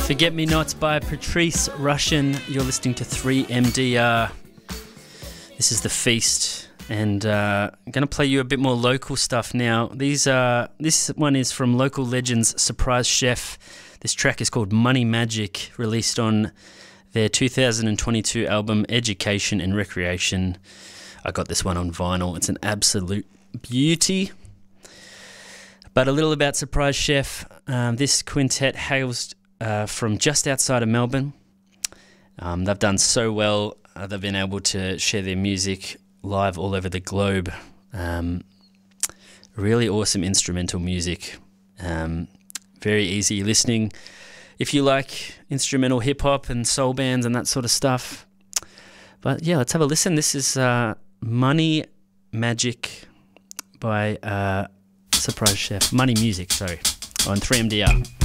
Forget Me Nots by Patrice Rushen. You're listening to 3MDR. This is The Feast, and I'm going to play you a bit more local stuff now. This one is from local legends Surprise Chef. This track is called Money Magic, released on their 2022 album Education and Recreation. I got this one on vinyl. It's an absolute beauty. But a little about Surprise Chef. This quintet hails from just outside of Melbourne. They've done so well. They've been able to share their music live all over the globe. Really awesome instrumental music. Very easy listening. If you like instrumental hip-hop and soul bands and that sort of stuff. But yeah, let's have a listen. This is Money Magic by Surprise Chef. Money Music, sorry, on 3MDR.